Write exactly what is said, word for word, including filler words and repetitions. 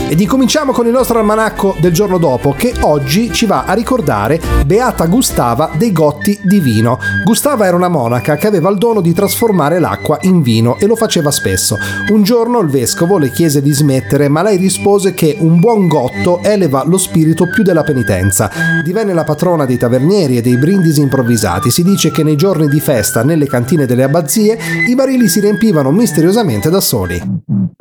Ed incominciamo con il nostro almanacco del giorno dopo, che oggi ci va a ricordare Beata Gustava dei Gotti di Vino. Gustava era una monaca che aveva il dono di trasformare l'acqua in vino e lo faceva spesso. Un giorno il vescovo le chiese di smettere, ma lei rispose che un buon gotto eleva lo spirito più della penitenza. Divenne la patrona dei tavernieri e dei brindisi improvvisati. Si dice che nei giorni di festa nelle cantine delle abbazie i barili si riempivano misteriosamente da soli.